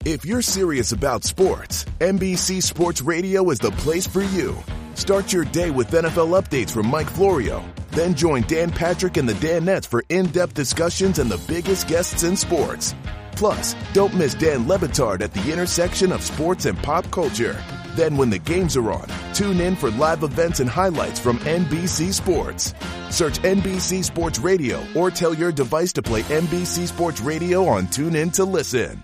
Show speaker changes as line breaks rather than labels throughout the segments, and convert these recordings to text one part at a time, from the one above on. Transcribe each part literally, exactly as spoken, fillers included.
If you're serious about sports, N B C Sports Radio is the place for you. Start your day with N F L updates from Mike Florio. Then join Dan Patrick and the Danettes for in-depth discussions and the biggest guests in sports. Plus, don't miss Dan Le Batard at the intersection of sports and pop culture. Then when the games are on, tune in for live events and highlights from N B C Sports. Search N B C Sports Radio or tell your device to play N B C Sports Radio on TuneIn to listen.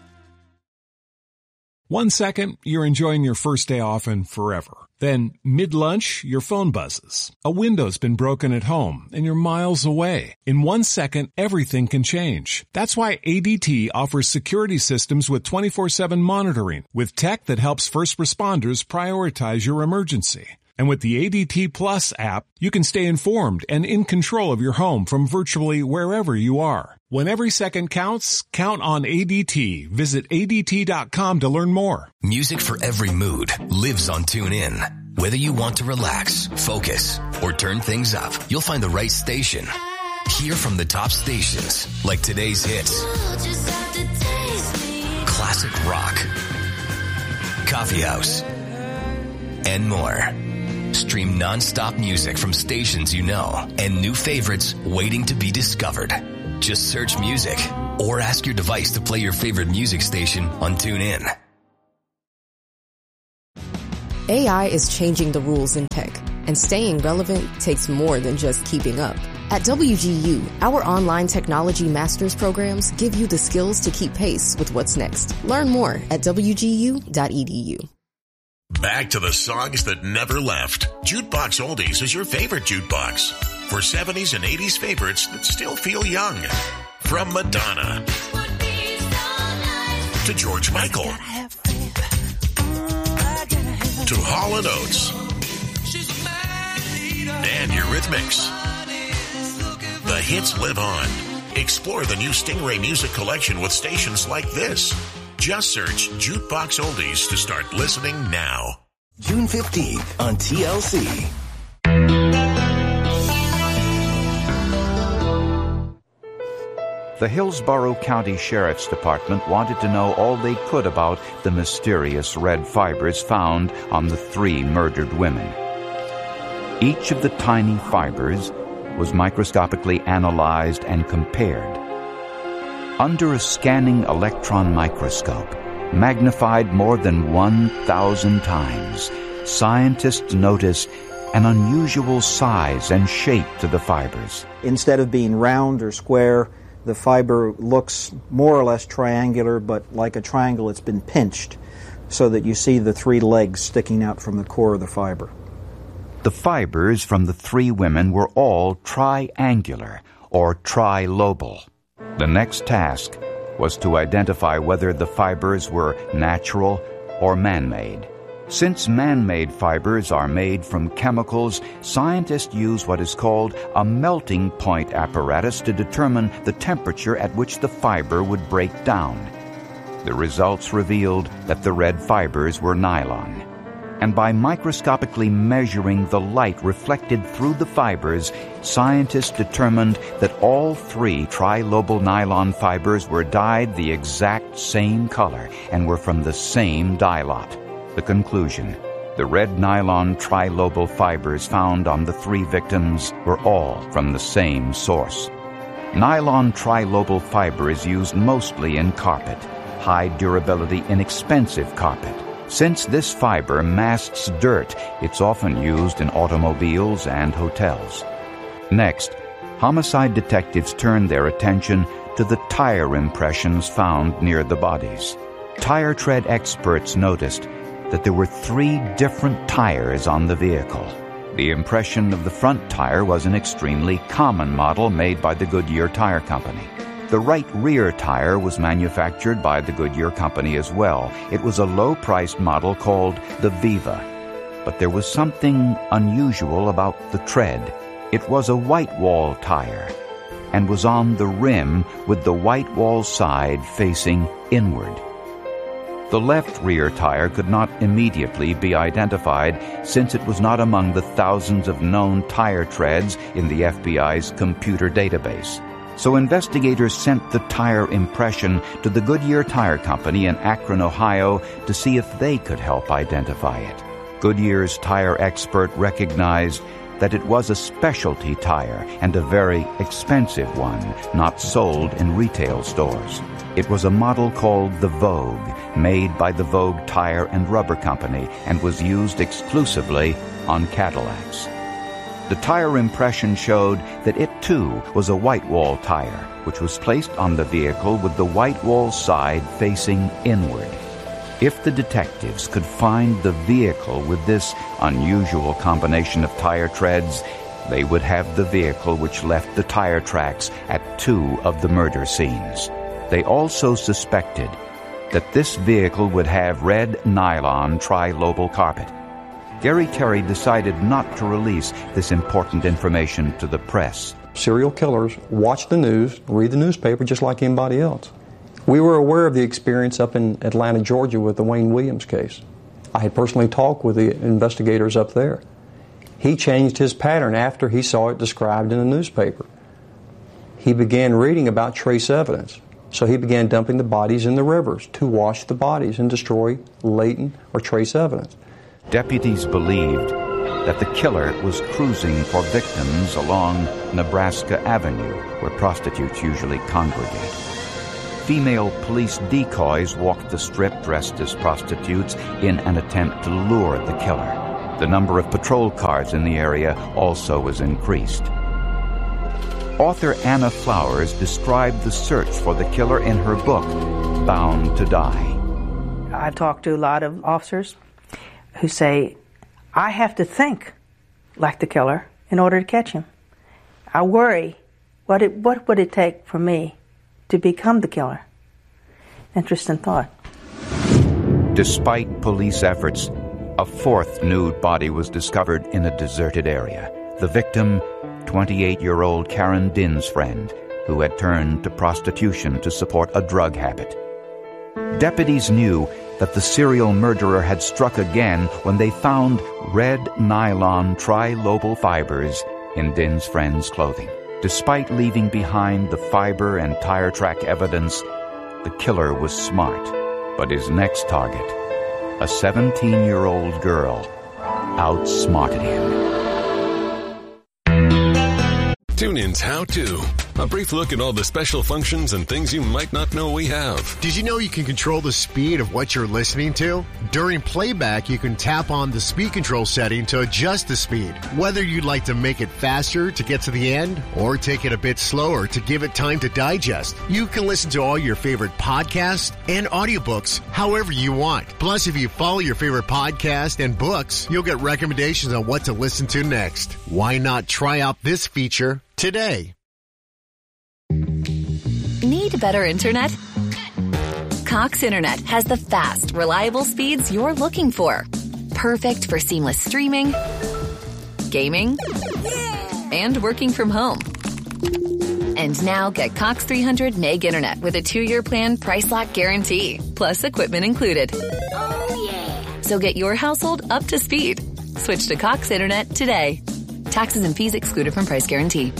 One second, you're enjoying your first day off and forever. Then, mid-lunch, your phone buzzes. A window's been broken at home, and you're miles away. In one second, everything can change. That's why A D T offers security systems with twenty-four seven monitoring, with tech that helps first responders prioritize your emergency. And with the A D T Plus app, you can stay informed and in control of your home from virtually wherever you are. When every second counts, count on A D T. Visit A D T dot com to learn more.
Music for every mood lives on TuneIn. Whether you want to relax, focus, or turn things up, you'll find the right station. Hear from the top stations, like today's hits, classic rock, coffee house, and more. Stream non-stop music from stations you know and new favorites waiting to be discovered. Just search music or ask your device to play your favorite music station on TuneIn.
A I is changing the rules in tech, and staying relevant takes more than just keeping up. At W G U, our online technology master's programs give you the skills to keep pace with what's next. Learn more at W G U dot E D U.
Back to the songs that never left. Jukebox Oldies is your favorite jukebox. For seventies and eighties favorites that still feel young. From Madonna to George Michael to Hall and Oates and Eurythmics. The hits live on. Explore the new Stingray Music Collection with stations like this. Just search Jukebox Oldies to start listening now.
June fifteenth on T L C.
The Hillsborough County Sheriff's Department wanted to know all they could about the mysterious red fibers found on the three murdered women. Each of the tiny fibers was microscopically analyzed and compared. Under a scanning electron microscope, magnified more than one thousand times, scientists noticed an unusual size and shape to the fibers.
Instead of being round or square, the fiber looks more or less triangular, but like a triangle it's been pinched so that you see the three legs sticking out from the core of the fiber.
The fibers from the three women were all triangular or trilobal. The next task was to identify whether the fibers were natural or man-made. Since man-made fibers are made from chemicals, scientists use what is called a melting point apparatus to determine the temperature at which the fiber would break down. The results revealed that the red fibers were nylon. And by microscopically measuring the light reflected through the fibers, scientists determined that all three trilobal nylon fibers were dyed the exact same color and were from the same dye lot. The conclusion: the red nylon trilobal fibers found on the three victims were all from the same source. Nylon trilobal fiber is used mostly in carpet, high durability, inexpensive carpet. Since this fiber masks dirt, it's often used in automobiles and hotels. Next, homicide detectives turned their attention to the tire impressions found near the bodies. Tire tread experts noticed that there were three different tires on the vehicle. The impression of the front tire was an extremely common model made by the Goodyear Tire Company. The right rear tire was manufactured by the Goodyear Company as well. It was a low-priced model called the Viva. But there was something unusual about the tread. It was a white wall tire and was on the rim with the white wall side facing inward. The left rear tire could not immediately be identified since it was not among the thousands of known tire treads in the F B I's computer database. So investigators sent the tire impression to the Goodyear Tire Company in Akron, Ohio, to see if they could help identify it. Goodyear's tire expert recognized that it was a specialty tire and a very expensive one, not sold in retail stores. It was a model called the Vogue, made by the Vogue Tire and Rubber Company, and was used exclusively on Cadillacs. The tire impression showed that it too was a white wall tire, which was placed on the vehicle with the white wall side facing inward. If the detectives could find the vehicle with this unusual combination of tire treads, they would have the vehicle which left the tire tracks at two of the murder scenes. They also suspected that this vehicle would have red nylon tri-lobal carpet. Gary Terry decided not to release this important information to the press.
Serial killers watch the news, read the newspaper just like anybody else. We were aware of the experience up in Atlanta, Georgia with the Wayne Williams case. I had personally talked with the investigators up there. He changed his pattern after he saw it described in the newspaper. He began reading about trace evidence. So he began dumping the bodies in the rivers to wash the bodies and destroy latent or trace evidence.
Deputies believed that the killer was cruising for victims along Nebraska Avenue, where prostitutes usually congregate. Female police decoys walked the strip dressed as prostitutes in an attempt to lure the killer. The number of patrol cars in the area also was increased. Author Anna Flowers described the search for the killer in her book, Bound to Die.
I've talked to a lot of officers who say, I have to think like the killer in order to catch him. I worry, what, it, what would it take for me to become the killer? Interesting thought.
Despite police efforts, a fourth nude body was discovered in a deserted area. The victim, twenty-eight-year-old Karen Dinsfriend, who had turned to prostitution to support a drug habit. Deputies knew that the serial murderer had struck again when they found red nylon tri-lobal fibers in Dinsfriend's clothing. Despite leaving behind the fiber and tire track evidence, the killer was smart. But his next target, a seventeen-year-old girl, outsmarted him.
TuneIn's How To. A brief look at all the special functions and things you might not know we have.
Did you know you can control the speed of what you're listening to? During playback, you can tap on the speed control setting to adjust the speed. Whether you'd like to make it faster to get to the end or take it a bit slower to give it time to digest, you can listen to all your favorite podcasts and audiobooks however you want. Plus, if you follow your favorite podcast and books, you'll get recommendations on what to listen to next. Why not try out this feature today?
Need better internet? Cox Internet has the fast, reliable speeds you're looking for. Perfect for seamless streaming, gaming, and working from home. And now get Cox three hundred meg internet with a two-year plan price lock guarantee, plus equipment included. Oh, yeah. So get your household up to speed. Switch to Cox Internet today. Taxes and fees excluded from price guarantee.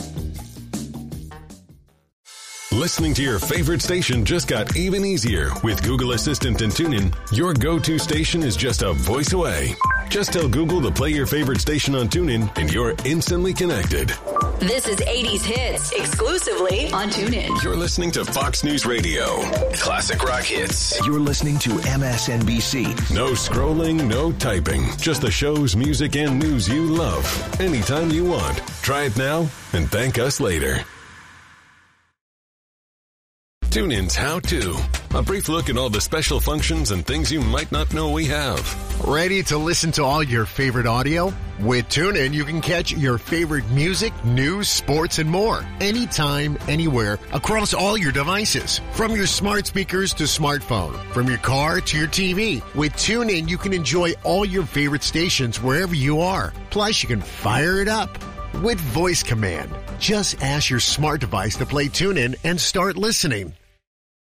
Listening to your favorite station just got even easier. With Google Assistant and TuneIn, your go-to station is just a voice away. Just tell Google to play your favorite station on TuneIn, and you're instantly connected.
This is eighties Hits, exclusively on TuneIn.
You're listening to Fox News Radio. Classic rock hits.
You're listening to M S N B C.
No scrolling, no typing. Just the shows, music, and news you love. Anytime you want. Try it now and thank us later. TuneIn's How To. A brief look at all the special functions and things you might not know we have.
Ready to listen to all your favorite audio? With TuneIn, you can catch your favorite music, news, sports, and more. Anytime, anywhere, across all your devices. From your smart speakers to smartphone. From your car to your T V. With TuneIn, you can enjoy all your favorite stations wherever you are. Plus, you can fire it up with voice command. Just ask your smart device to play TuneIn and start listening.